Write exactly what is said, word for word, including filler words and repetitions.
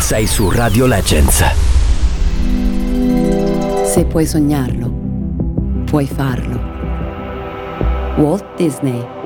sei su Radio Legends. Se puoi sognarlo, puoi farlo. Walt Disney.